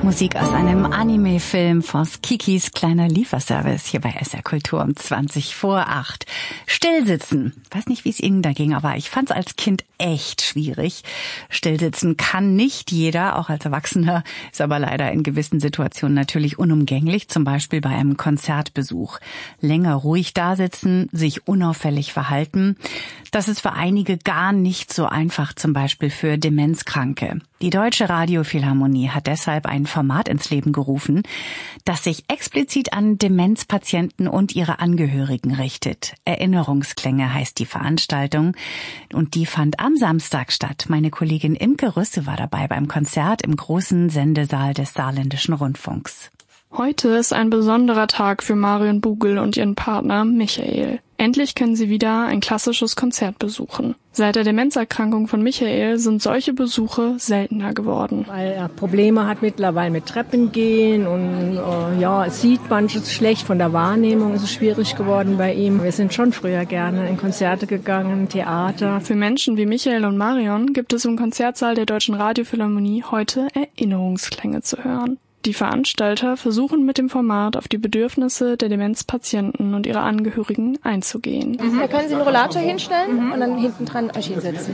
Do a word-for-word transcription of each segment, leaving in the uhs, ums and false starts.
Musik aus einem Anime-Film von Kikis kleiner Lieferservice hier bei S R Kultur um zwanzig vor acht. Stillsitzen. Weiß nicht, wie es Ihnen da ging, aber ich fand's als Kind echt schwierig. Stillsitzen kann nicht jeder, auch als Erwachsener, ist aber leider in gewissen Situationen natürlich unumgänglich, zum Beispiel bei einem Konzertbesuch. Länger ruhig dasitzen, sich unauffällig verhalten. Das ist für einige gar nicht so einfach, zum Beispiel für Demenzkranke. Die Deutsche Radiophilharmonie hat deshalb ein Format ins Leben gerufen, das sich explizit an Demenzpatienten und ihre Angehörigen richtet. Erinnerungsklänge heißt die Veranstaltung und die fand am Samstag statt. Meine Kollegin Imke Rüsse war dabei beim Konzert im großen Sendesaal des Saarländischen Rundfunks. Heute ist ein besonderer Tag für Marion Bugel und ihren Partner Michael. Endlich können sie wieder ein klassisches Konzert besuchen. Seit der Demenzerkrankung von Michael sind solche Besuche seltener geworden. Weil er Probleme hat mittlerweile mit Treppengehen und äh, ja, es sieht manches schlecht. Von der Wahrnehmung ist es schwierig geworden bei ihm. Wir sind schon früher gerne in Konzerte gegangen, Theater. Für Menschen wie Michael und Marion gibt es im Konzertsaal der Deutschen Radiophilharmonie heute Erinnerungsklänge zu hören. Die Veranstalter versuchen mit dem Format auf die Bedürfnisse der Demenzpatienten und ihrer Angehörigen einzugehen. Mhm. Da können Sie einen Rollator hinstellen mhm. und dann hinten dran euch hinsetzen.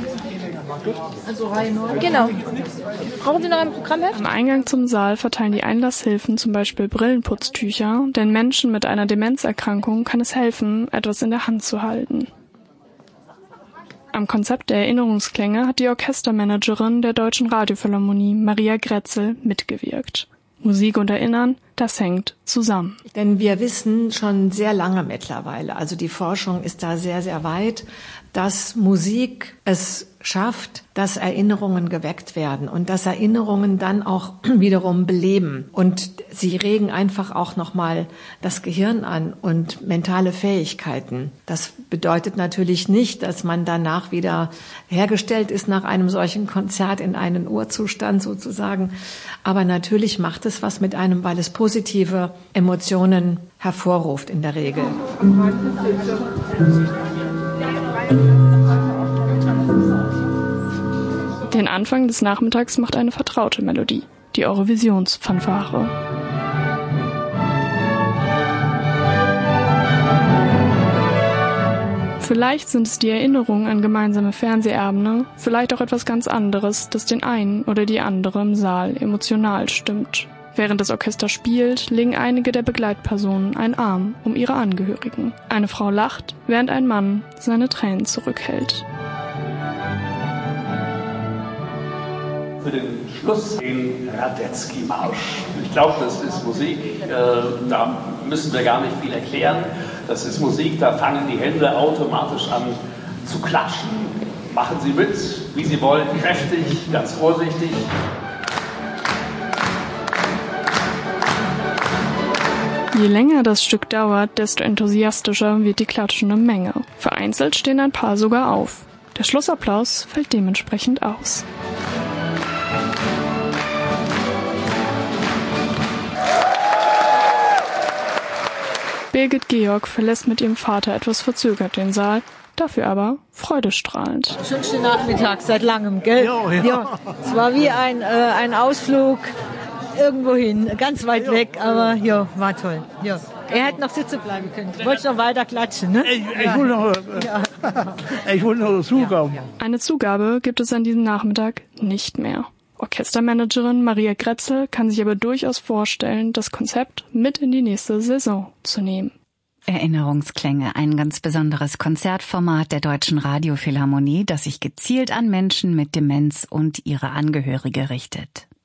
Also Reihe neun? Genau. Brauchen Sie noch ein Programmheft? Am Eingang zum Saal verteilen die Einlasshilfen zum Beispiel Brillenputztücher, denn Menschen mit einer Demenzerkrankung kann es helfen, etwas in der Hand zu halten. Am Konzept der Erinnerungsklänge hat die Orchestermanagerin der Deutschen Radiophilharmonie, Maria Grätzel, mitgewirkt. Musik und Erinnern, das hängt zusammen. Denn wir wissen schon sehr lange mittlerweile, also die Forschung ist da sehr, sehr weit, dass Musik es schafft, dass Erinnerungen geweckt werden und dass Erinnerungen dann auch wiederum beleben. Und sie regen einfach auch nochmal das Gehirn an und mentale Fähigkeiten. Das bedeutet natürlich nicht, dass man danach wieder hergestellt ist nach einem solchen Konzert in einen Urzustand sozusagen. Aber natürlich macht es was mit einem, weil es positive Emotionen hervorruft in der Regel. Den Anfang des Nachmittags macht eine vertraute Melodie, die Eurovisionsfanfare. Vielleicht sind es die Erinnerungen an gemeinsame Fernsehabende, vielleicht auch etwas ganz anderes, das den einen oder die andere im Saal emotional stimmt. Während das Orchester spielt, legen einige der Begleitpersonen einen Arm um ihre Angehörigen. Eine Frau lacht, während ein Mann seine Tränen zurückhält. Für den Schluss den Radetzky-Marsch. Ich glaube, das ist Musik, äh, da müssen wir gar nicht viel erklären. Das ist Musik, da fangen die Hände automatisch an zu klatschen. Machen Sie mit, wie Sie wollen, kräftig, ganz vorsichtig. Je länger das Stück dauert, desto enthusiastischer wird die klatschende Menge. Vereinzelt stehen ein paar sogar auf. Der Schlussapplaus fällt dementsprechend aus. Birgit Georg verlässt mit ihrem Vater etwas verzögert den Saal, dafür aber freudestrahlend. Schönste Nachmittag seit langem, gell? Ja, ja. Ja, es war wie ein, äh, ein Ausflug irgendwo hin, ganz weit weg, aber ja, war toll. Ja. Er hätte noch sitzen bleiben können. Ich wollte noch weiter klatschen, ne? Ich, ich will noch, ja. ich will noch Zugabe. Ja, ja. Eine Zugabe gibt es an diesem Nachmittag nicht mehr. Orchestermanagerin Maria Grätzel kann sich aber durchaus vorstellen, das Konzept mit in die nächste Saison zu nehmen. Erinnerungsklänge, ein ganz besonderes Konzertformat der Deutschen Radiophilharmonie, das sich gezielt an Menschen mit Demenz und ihre Angehörige richtet.